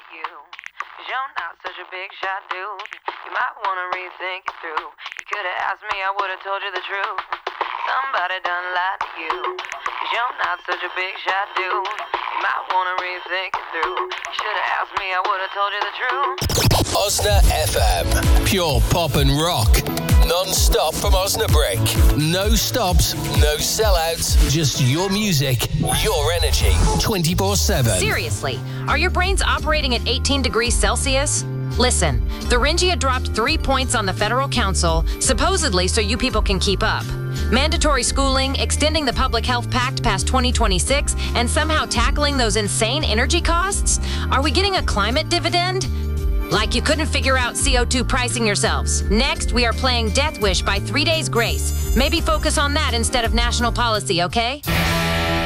you. Cause you're not such a big shot, dude. You might wanna rethink it through. You could've asked me, I would've told you the truth. Somebody done lied to you. Cause you're not such a big shot, dude. You might wanna rethink it through. You should've asked me, I would've told you the truth. Osna FM. Pure pop and rock. Non-stop from Osnabrück. No stops, no sellouts. Just your music, your energy. 24/7. Seriously, are your brains operating at 18 degrees Celsius? Listen, Thuringia dropped 3 points on the federal council, supposedly so you people can keep up. Mandatory schooling, extending the Public Health Pact past 2026, and somehow tackling those insane energy costs? Are we getting a climate dividend? Like you couldn't figure out CO2 pricing yourselves. Next, we are playing Death Wish by 3 Days Grace. Maybe focus on that instead of national policy, okay?